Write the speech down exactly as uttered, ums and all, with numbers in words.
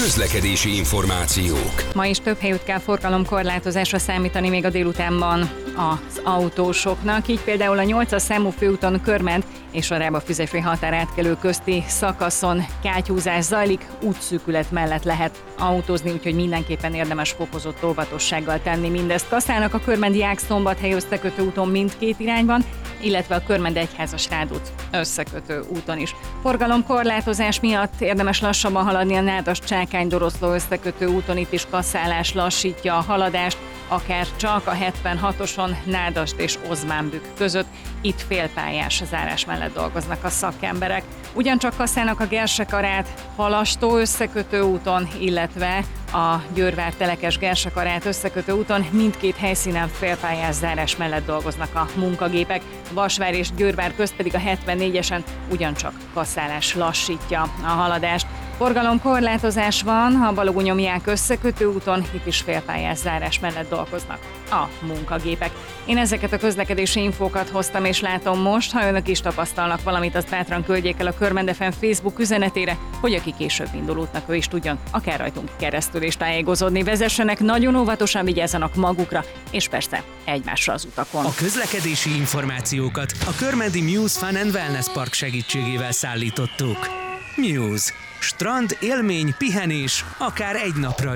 Közlekedési információk. Ma is több helyütt kell forgalomkorlátozásra számítani még a délutánban az autósoknak, így például a nyolcas számú főúton Körment és a Rába-Füzesvé határátkelő közti szakaszon kátyúzás zajlik, útszűkület mellett lehet autózni, úgyhogy mindenképpen érdemes fokozott óvatossággal tenni mindezt. Kaszálnak a Körment-Diák-Szombathely összekötő úton mindkét irányban, illetve a Körment-Egyházasrád út összekötő úton is. Forgalomkorlátozás miatt érdemes lassabban haladni a Nádas-Csákány-Doroszló összekötő úton, itt is kaszálás lassítja a haladást, akár csak a hetvenhatoson Nádast és Ozmánbükk között. Itt félpályás zárás mellett dolgoznak a szakemberek. Ugyancsak kaszálnak a Gersekarát Halastó összekötő úton, illetve a Győrvár-Telekes-Gersekarát összekötő úton mindkét helyszínen félpályás zárás mellett dolgoznak a munkagépek. Vasvár és Győrvár közt pedig a hetvennégyesen ugyancsak kaszálás lassítja a haladást. Forgalomkorlátozás van a Balogh-Nyomják összekötő úton, itt is félpályás zárás mellett dolgoznak a munkagépek. Én ezeket a közlekedési infókat hoztam és látom most, ha önök is tapasztalnak valamit, azt bátran küldjék el a Körment ef em Facebook üzenetére, hogy aki később indul útnak, ő is tudjon akár rajtunk keresztül is tájékozódni. Vezessenek nagyon óvatosan, vigyázzanak magukra, és persze egymásra az utakon. A közlekedési információkat a Körmenti Muse Fun and Wellness Park segítségével szállítottuk. Muse. Strand, élmény, pihenés, akár egy napra